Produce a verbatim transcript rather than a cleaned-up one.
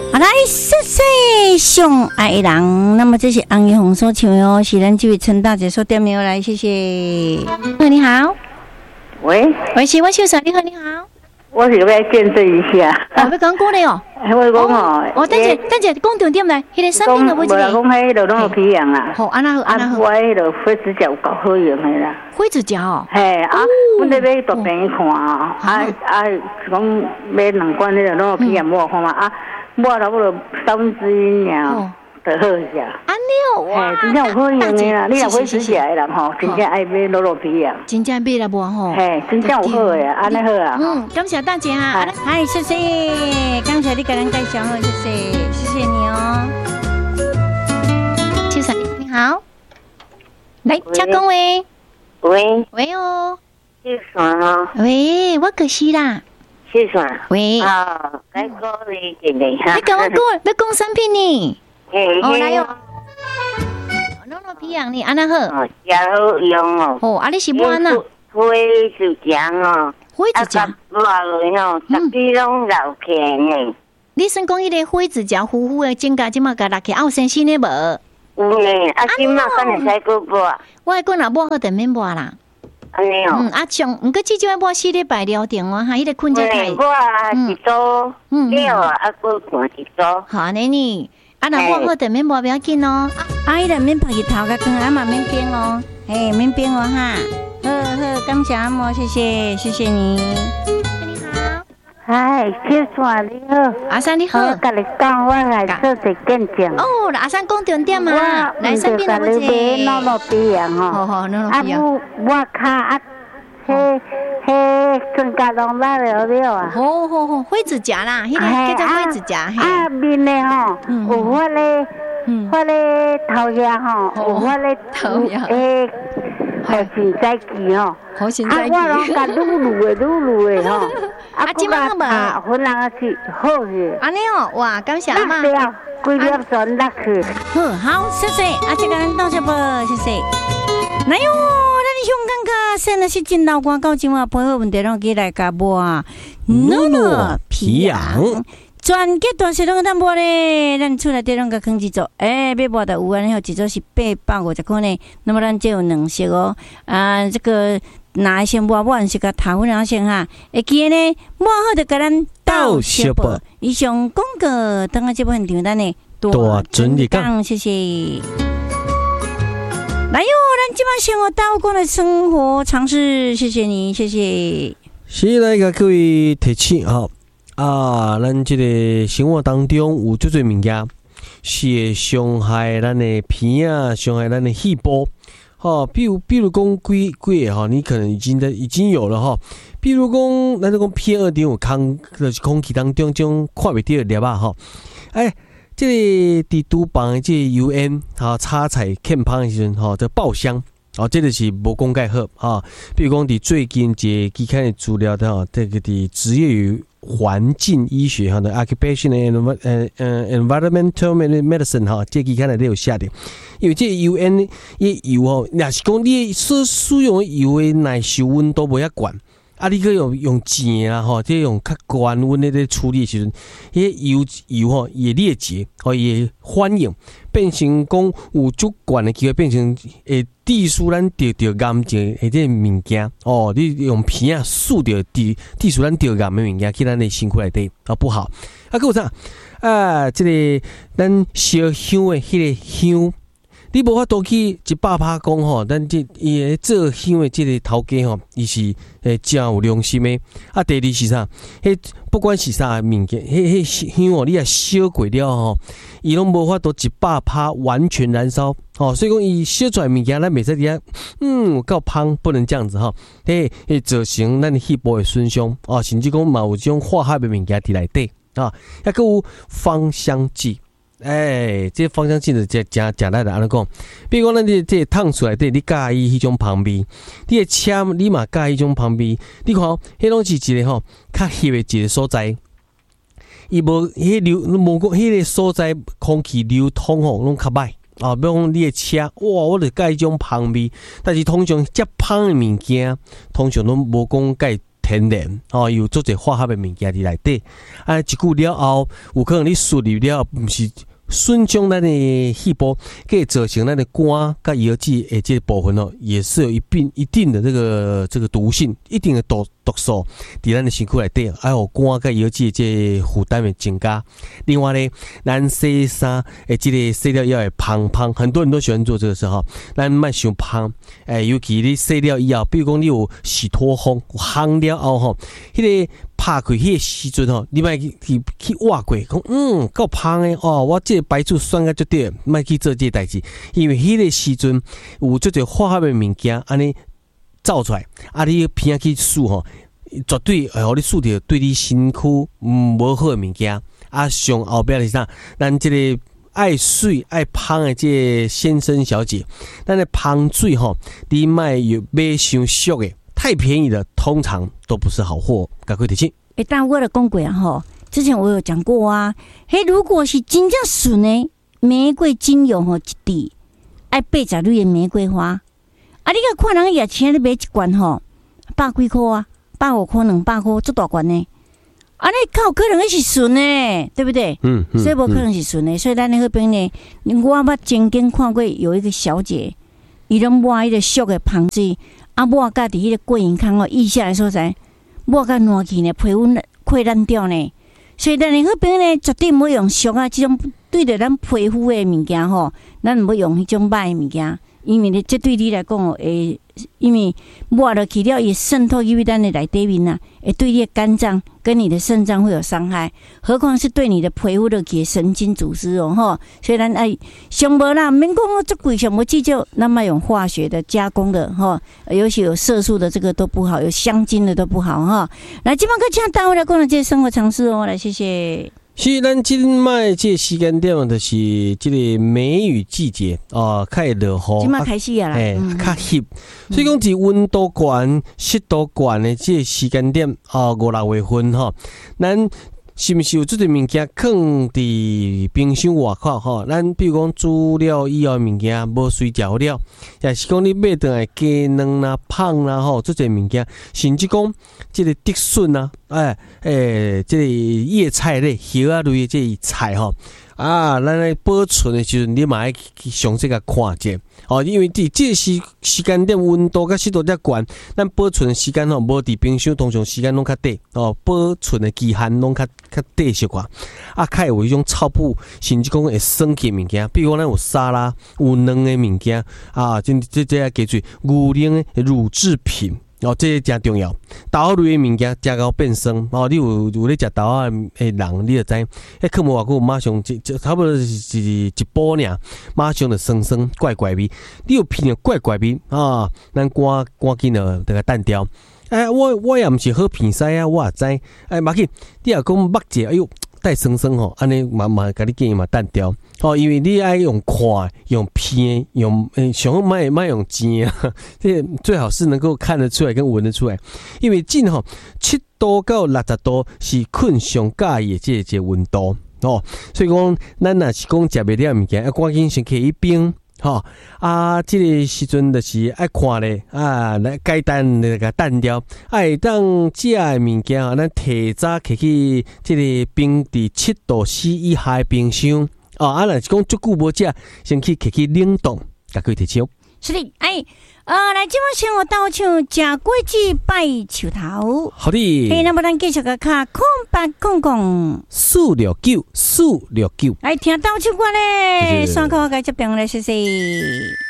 好来，谢谢上爱的人。那么这是红叶红所唱的哦，是咱这位陈大姐所点名来，谢谢。你好， 喂， 喂，是我秀嫂，你好，你好。 我是要见证一下。 哦，要讲过嘞哦。 我讲哦， 哦，等下等下，讲重点来，迄个产品就要这个。 讲迄个拢有皮样啦。 好，安那好，安那好。 我迄个灰指甲有够好用的啦。 灰指甲哦。 嘿，啊，阮咧买大病看啊，啊啊，讲买两罐迄个拢有皮样，我看嘛啊，抹了我就三分之一尔。就好些。 安尼哦，哇， 真正有好用的啦！你若会指甲的人吼，真正爱买落落皮啊。 真正买了无吼？ 嘿，真正有好的，安尼好啊。 嗯，感谢大姐哈。嗨，谢谢，感谢你给人介绍好，谢谢，谢谢你哦。秋爽，你好，来，请讲喂。 喂。 喂哦。 秋爽哦。 喂，我可是啦。 秋爽。 喂。 啊，该讲你一个哈。 你讲我讲，要讲产品呢？ 哦， 来哟，弄弄皮样你安那好， 哦，真好用哦。 哦，啊你是mua哪？ 灰指甲哦， 灰指甲， 落来哦，十几拢老钱呢。 你算讲迄个灰指甲糊糊的指甲，即马甲落去有新鲜的无？ 有呢，啊，即马敢会使过抹？ 我还讲若抹好就免抹啦。 安尼哦。 嗯，啊上，毋过即种要抹四礼拜了电话哈，迄个困者太。 我一组了啊，啊，搁换一组。 好安尼呢。啊，若抹好就免抹，不要紧哦。啊，伊就免拍日头甲光，啊嘛免冰哦，嘿，免冰哦哈。好好，感谢阿嬷，谢谢，谢谢你。你好， 嗨，秋爽你好， 阿三你好。 我甲你讲，我来做一见证。 哦，阿三讲重点嘛，来身边的我买弄弄皮样吼， 好好弄弄皮样。 啊，我我卡啊，嘿。嘿，指甲拢拉了了啊！ 好好好，灰指甲啦，迄个叫做灰指甲。 啊，面的吼，有我咧，我咧头牙吼，有我咧头牙，诶，好神在记吼， 好神在记。 啊，我拢甲撸撸的撸撸的吼， 啊，即马好无？ 啊，粉人啊是好些。 安尼哦，哇，感谢阿妈。 对啊，规粒全落去。 好，好，谢谢，啊，这个人到这不？谢谢。来哟。香港卡现在是真老广告，今晚配合问题，让给大家播啊，诺诺皮羊，全结段是拢个播咧，咱出来得两个坑制作，诶，要播的有安尼好制作是八百五十块呢，那么咱就有两色哦，啊，这个拿先播播完是个头粉先哈，会记呢，播好就给咱到小播，以上广告，等下这部分场单呢，多准你讲，谢谢。来哟，咱今晚生活刀工的生活常识，谢谢你，谢谢。 是来甲各位提醒哈啊，咱这个生活当中有最最物件是会伤害咱的皮啊，伤害咱的细胞。哈，比如比如讲几几个哈，你可能已经的已经有了哈。比如讲，咱就讲 P 二点五 空就是空气当中种看袂到的粒啊哈，哎。这个伫厨房的这个油烟哈，炒菜欠芳的时阵哈，这爆香哦，这就是无讲介好啊。比如讲，伫最近一个期刊的资料的哈，这个伫职业与环境医学哈的 Occupational 呃呃 Environmental Medicine 哈，这期刊内底有写的，因为这个油烟伊油哦，若是讲你所使用的油的耐受温度无遐悬。啊！你可用用钱啊，吼，即用较高温的咧处理的时阵，迄油油吼也裂解，吼也反应，变成讲有足悬的机会变成会致使咱得着癌症的这物件哦。你用皮啊输着致致使咱得癌的物件，去咱的身躯内底啊不好。啊，搁有啥啊？即、这个咱烧香的迄个香。你无法度去一百趴讲吼，咱即伊诶做香诶，即个头家吼，伊是诶真有良心诶。啊，第二是啥？迄不管是啥物件，迄迄香哦，你也烧过了吼，伊拢无法度一百趴完全燃烧吼。所以讲，伊烧出来物件，咱袂使伫遐，嗯，够香，不能这样子吼。迄会造成咱细胞诶损伤哦，甚至讲嘛有种化学诶物件伫内底啊，还佫有芳香剂。哎，这芳香剂就真真真来的安尼讲，比如讲咱这这烫出来的，你介意迄种香味，你的车你嘛介意迄种香味，你看，迄拢是一个吼较翕的一个所在，伊无迄流无讲迄个所在空气流通吼拢较歹啊，比如讲你的车，哇，我就介意迄种香味，但是通常遮香的物件，通常拢无讲介天然哦，有做者化学的物件伫内底。啊，一久了后，有可能你输入了后，毋是损伤咱的细胞，可以造成咱的肝甲药剂的这个部分哦，也是有一定一定的这个这个毒性，一定的毒毒素伫咱的身躯内底，还有肝甲药剂的这负担会增加。另外呢，咱洗衫的这个洗了以后会芳芳，很多人都喜欢做这个事哈。咱莫伤芳，诶，尤其你洗了以后，比如讲你有洗脱烘，烘了后吼，迄、那个拍开迄个时阵吼，你莫去去去挖过，讲嗯够芳诶哦，我这个白醋酸个足对，莫去做这代志，因为迄个时阵有足侪化学诶物件安尼造出来，啊你偏去数吼，绝对会互你数着对你身躯嗯无好诶物件。啊，上后壁是啥？咱这个爱水爱芳的这个先生小姐，咱的芳水吼，你卖有买伤俗的，太便宜的，通常都不是好货。赶快提醒。 哎，但我的讲过啊吼，之前我有讲过啊，嘿，如果是真正纯的玫瑰精油吼，一滴爱八十蕊的玫瑰花，啊，你个看人也请你买一罐吼，百几块啊，百五块、两百块，这大罐呢。啊，你靠可能是纯的，对不对？ 嗯，嗯所以无可能是纯的，嗯、所以咱那边呢，我捌曾经看过有一个小姐，伊拢抹迄个俗的芳水，啊抹甲伫迄个过营康哦，腋下的所在，抹甲烂去呢，皮肤溃烂掉呢。所以咱那边呢，绝对唔用俗啊，这种对着咱皮肤的物件吼，咱唔用迄种歹的物件，因为呢，这对你来讲哦，会因为抹落去了，也渗透入咱的内底面啊，会对你的肝脏跟你的肾脏会有伤害，何况是对你的皮肤的给神经组织哦吼。所以咱哎，上无啦，免讲哦，这贵上无计较，那么用化学的加工的吼，尤其有色素的这个都不好，有香精的都不好哈。来，今晚个请大家来讲这些生活常识哦，来谢谢。 是咱今麦这时间点就是这个梅雨季节哦，开始落雨， 今麦开始啊啦， 哎，较翕，所以讲是温度悬、湿度悬的这个时间点啊，五六月份吼，咱是毋是有这个物件放伫冰箱外口吼？咱比如讲煮了以后物件无水调了，也是讲你买倒来鸡卵啦、芳啦吼，这个物件，甚至讲这个竹笋啊，哎哎，这个叶菜类、叶啊类的这个菜吼。啊，咱来保存的时阵，你嘛爱去详细甲看者哦，因为伫这时时间点温度甲湿度较悬，咱保存的时间吼，无伫冰箱，通常时间拢较短哦，保存的期限拢较较短些寡。啊，较有迄种臭补，甚至讲会酸气物件，比如讲咱有沙拉、有卵的物件啊，这这这要记住，牛奶的乳制品。哦，这个真重要。豆类的物件食到变酸，哦，你有有咧食豆仔的人，你就知，迄课无偌久，马上就就差不多是一煲尔，马上就酸酸怪怪味。你有闻到怪怪味啊，咱赶赶紧就得个淡掉。哎，我我也毋是好鼻塞啊，我也知。哎，马紧，你若讲目者，哎哟。带生生吼，安尼嘛嘛，甲你建议嘛淡掉哦，因为你爱用看、用片、用诶，上好卖卖用煎啊，这最好是能够看得出来跟闻得出来，因为进吼七度到六十度是困上介意的这这温度哦，所以讲咱若是讲食袂了物件，要赶紧先去一冰。吼、哦、啊！这个时阵就是爱看咧啊，来解单那个淡掉，爱当食的物件啊，咱提早摕去这个冰伫七度 C 以下的冰箱哦。啊，若是讲足久无食，先去摕去冷冻，甲佢提醒。 是的，哎，呃，来，今晚请我倒唱食果子拜树头。 好的。 嘿，那么咱继续个卡空八空空四六九四六九， 来听倒唱歌咧，双口我该接病咧，谢谢。